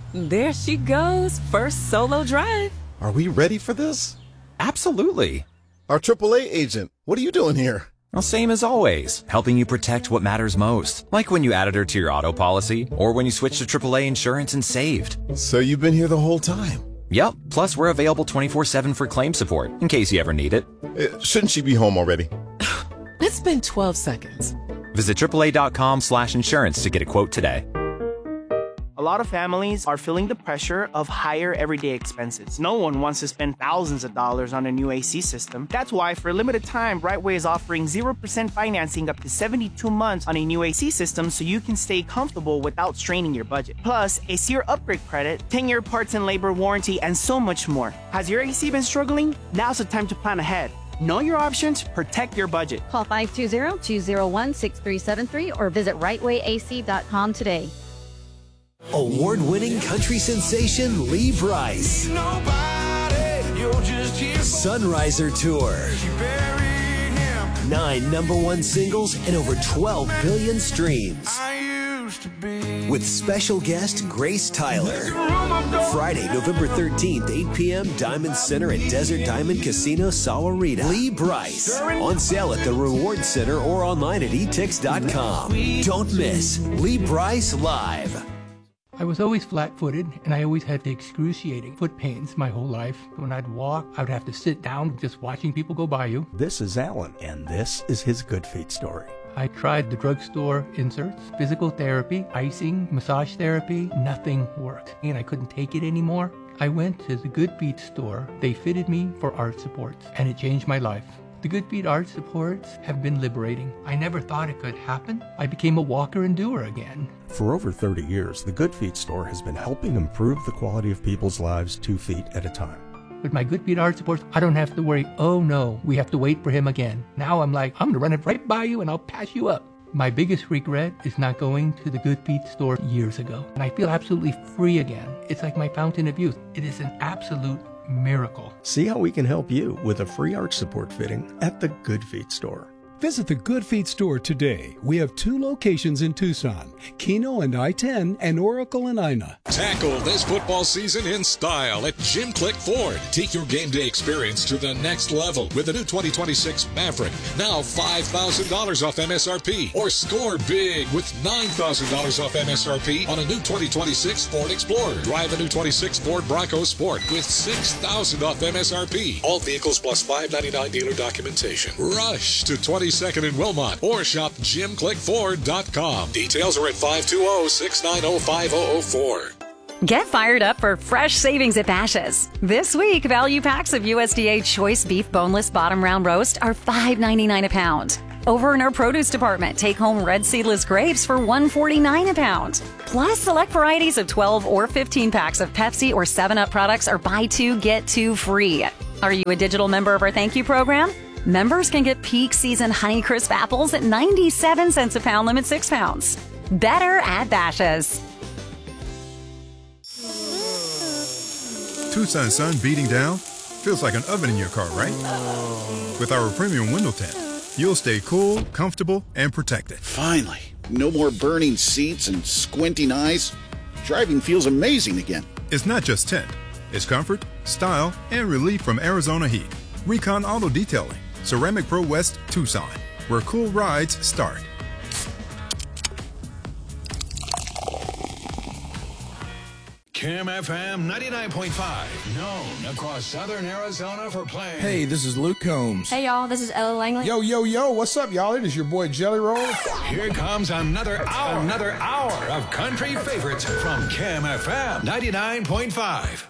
There she goes, first solo drive. Are we ready for this? Absolutely. Our AAA agent, what are you doing here? Well, same as always, helping you protect what matters most. Like when you added her to your auto policy, or when you switched to AAA insurance and saved. So you've been here the whole time? Yep, plus we're available 24/7 for claim support, in case you ever need it. Shouldn't she be home already? It's been 12 seconds. Visit AAA.com/insurance to get a quote today. A lot of families are feeling the pressure of higher everyday expenses. No one wants to spend thousands of dollars on a new AC system. That's why, for a limited time, Brightway is offering 0% financing up to 72 months on a new AC system so you can stay comfortable without straining your budget. Plus, a SEER upgrade credit, 10-year parts and labor warranty, and so much more. Has your AC been struggling? Now's the time to plan ahead. Know your options, protect your budget. Call 520-201-6373 or visit rightwayac.com today. Award-winning country sensation Lee Brice. Sunriser Tour. 9 #1 singles and over 12 billion streams. With special guest Grace Tyler. Friday, November 13th, 8 p.m., Diamond Center at Desert Diamond Casino, Sahuarita. Lee Brice. On sale at the Reward Center or online at etix.com. Don't miss Lee Brice Live. I was always flat-footed, and I always had the excruciating foot pains my whole life. When I'd walk, I would have to sit down just watching people go by you. This is Alan, and this is his Good Feet story. I tried the drugstore inserts, physical therapy, icing, massage therapy. Nothing worked, and I couldn't take it anymore. I went to the Good Feet store. They fitted me for arch supports, and it changed my life. The Good Feet arch supports have been liberating. I never thought it could happen. I became a walker and doer again. For over 30 years, the Good Feet store has been helping improve the quality of people's lives 2 feet at a time. With my Good Feet arch supports, I don't have to worry, oh no, we have to wait for him again. Now I'm like, I'm going to run it right by you and I'll pass you up. My biggest regret is not going to the Good Feet store years ago. And I feel absolutely free again. It's like my fountain of youth. It is an absolute miracle. See how we can help you with a free arch support fitting at the Good Feet store. Visit the Good Feet store today. We have 2 locations in Tucson, Keno and I-10 and Oracle and Ina. Tackle this football season in style at Jim Click Ford. Take your game day experience to the next level with the new 2026 Maverick. Now $5,000 off MSRP. Or score big with $9,000 off MSRP on a new 2026 Ford Explorer. Drive a new 26 Ford Bronco Sport with $6,000 off MSRP. All vehicles plus $599 dealer documentation. Rush to 22nd in Wilmot or shop JimClickFord.com. Details are at 520-690-5004. Get fired up for fresh savings at Bashas'. This week, value packs of USDA Choice Beef Boneless Bottom Round Roast are $5.99 a pound. Over in our produce department, take home red seedless grapes for $1.49 a pound. Plus, select varieties of 12 or 15 packs of Pepsi or 7-Up products are buy 2, get 2 free. Are you a digital member of our Thank You program? Members can get peak season Honeycrisp apples at 97 cents a pound, limit 6 pounds. Better at Bashas'. Tucson sun beating down? Feels like an oven in your car, right? With our premium window tint, you'll stay cool, comfortable, and protected. Finally, no more burning seats and squinting eyes. Driving feels amazing again. It's not just tint. It's comfort, style, and relief from Arizona heat. Recon Auto Detailing, Ceramic Pro West, Tucson, where cool rides start. Kim FM 99.5, known across southern Arizona for playing. Hey, this is Luke Combs. Hey, y'all, this is Ella Langley. Yo, what's up, y'all? It is your boy Jelly Roll. Here comes another hour of country favorites from Kim FM 99.5.